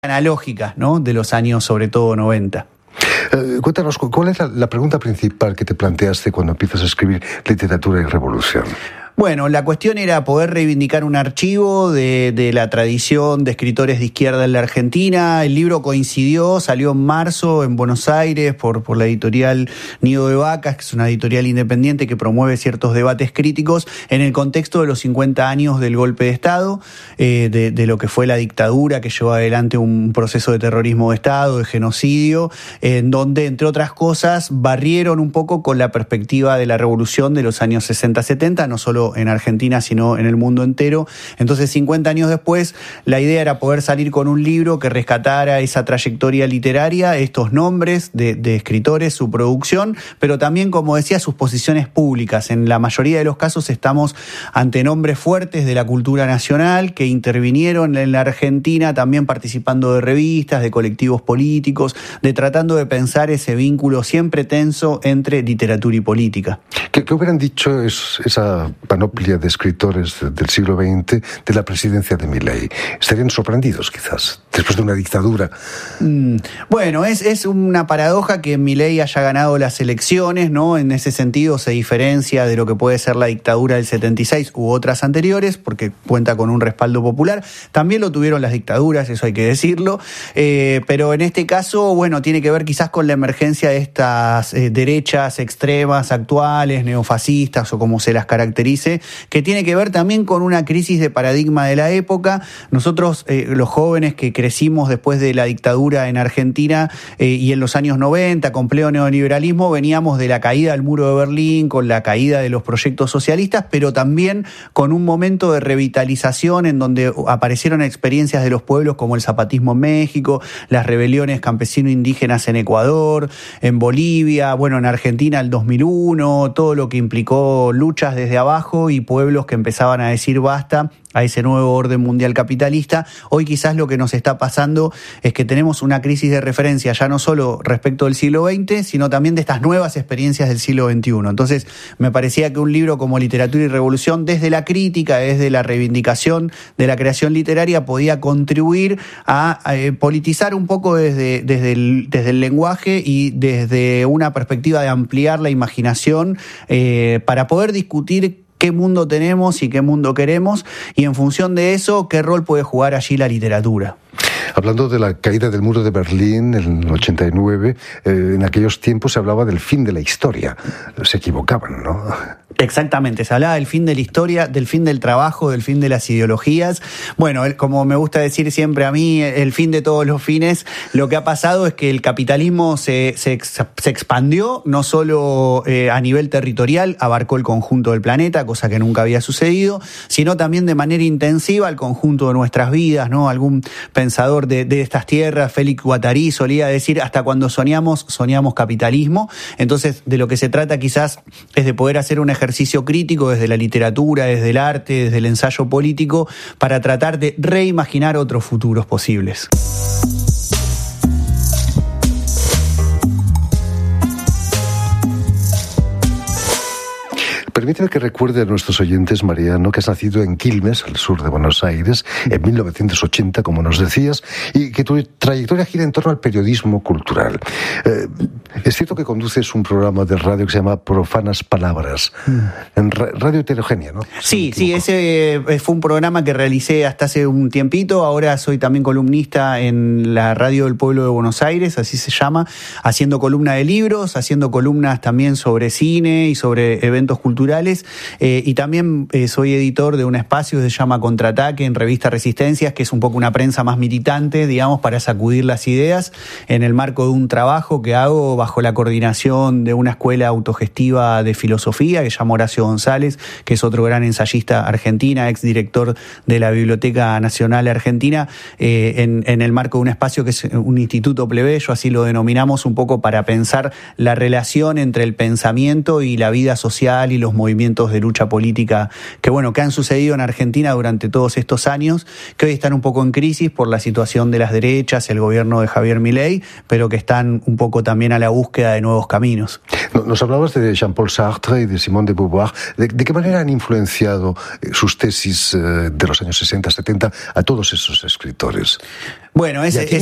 analógicas, ¿no?, de los años, sobre todo, 90. Cuéntanos, ¿cuál es la pregunta principal que te planteaste cuando empiezas a escribir literatura y revolución? Bueno, la cuestión era poder reivindicar un archivo de la tradición de escritores de izquierda en la Argentina. El libro coincidió, salió en marzo en Buenos Aires por la editorial Nido de Vacas, que es una editorial independiente que promueve ciertos debates críticos en el contexto de los 50 años del golpe de Estado, de lo que fue la dictadura que llevó adelante un proceso de terrorismo de Estado, de genocidio, en donde, entre otras cosas, barrieron un poco con la perspectiva de la revolución de los años 60-70, no solo en Argentina, sino en el mundo entero. Entonces, 50 años después, la idea era poder salir con un libro que rescatara esa trayectoria literaria, estos nombres de escritores, su producción, pero también, como decía, sus posiciones públicas. En la mayoría de los casos estamos ante nombres fuertes de la cultura nacional que intervinieron en la Argentina, también participando de revistas, de colectivos políticos, tratando de pensar ese vínculo siempre tenso entre literatura y política. ¿Qué hubieran dicho esa panoplia de escritores del siglo XX de la presidencia de Milei? ¿Estarían sorprendidos, quizás, después de una dictadura? Bueno, es una paradoja que Milei haya ganado las elecciones, ¿no? En ese sentido se diferencia de lo que puede ser la dictadura del 76 u otras anteriores, porque cuenta con un respaldo popular. También lo tuvieron las dictaduras, eso hay que decirlo, pero en este caso, bueno, tiene que ver quizás con la emergencia de estas derechas extremas actuales, neofascistas o como se las caracterice, que tiene que ver también con una crisis de paradigma de la época. Nosotros, los jóvenes que crecimos después de la dictadura en Argentina y en los años 90, con pleno neoliberalismo, veníamos de la caída del muro de Berlín, con la caída de los proyectos socialistas, pero también con un momento de revitalización en donde aparecieron experiencias de los pueblos como el zapatismo en México, las rebeliones campesino-indígenas en Ecuador, en Bolivia, bueno, en Argentina el 2001, todo lo que implicó luchas desde abajo y pueblos que empezaban a decir basta a ese nuevo orden mundial capitalista. Hoy quizás lo que nos está pasando es que tenemos una crisis de referencia ya no solo respecto del siglo XX, sino también de estas nuevas experiencias del siglo XXI. Entonces, me parecía que un libro como Literatura y Revolución, desde la crítica, desde la reivindicación de la creación literaria, podía contribuir a politizar un poco desde el lenguaje y desde una perspectiva de ampliar la imaginación para poder discutir qué mundo tenemos y qué mundo queremos, y en función de eso, qué rol puede jugar allí la literatura. Hablando de la caída del muro de Berlín en el 89, en aquellos tiempos se hablaba del fin de la historia. Se equivocaban, ¿no? Exactamente, se hablaba del fin de la historia, del fin del trabajo, del fin de las ideologías. Bueno, como me gusta decir siempre a mí, el fin de todos los fines. Lo que ha pasado es que el capitalismo se expandió, no solo a nivel territorial, abarcó el conjunto del planeta, cosa que nunca había sucedido, sino también de manera intensiva al conjunto de nuestras vidas, ¿no? Algún pensador de estas tierras, Félix Guattari, solía decir: hasta cuando soñamos capitalismo. Entonces, de lo que se trata quizás es de poder hacer un ejercicio crítico desde la literatura, desde el arte, desde el ensayo político, para tratar de reimaginar otros futuros posibles. Permíteme que recuerde a nuestros oyentes, Mariano, que has nacido en Quilmes, al sur de Buenos Aires, en 1980, como nos decías, y que tu trayectoria gira en torno al periodismo cultural. Es cierto que conduces un programa de radio que se llama Profanas Palabras, en Radio Heterogénea, ¿no? Sí, ese fue un programa que realicé hasta hace un tiempito. Ahora soy también columnista en la Radio del Pueblo de Buenos Aires, así se llama, haciendo columna de libros, haciendo columnas también sobre cine y sobre eventos culturales. Y también soy editor de un espacio que se llama Contraataque en Revista Resistencias, que es un poco una prensa más militante, digamos, para sacudir las ideas, en el marco de un trabajo que hago bajo la coordinación de una escuela autogestiva de filosofía que se llama Horacio González, que es otro gran ensayista argentina, exdirector de la Biblioteca Nacional Argentina, en el marco de un espacio que es un instituto plebeyo, así lo denominamos, un poco para pensar la relación entre el pensamiento y la vida social y los movimientos de lucha política que han sucedido en Argentina durante todos estos años, que hoy están un poco en crisis por la situación de las derechas, el gobierno de Javier Milei, pero que están un poco también a la búsqueda de nuevos caminos. Nos hablabas de Jean-Paul Sartre y de Simone de Beauvoir. ¿De qué manera han influenciado sus tesis de los años 60, 70 a todos esos escritores? Bueno,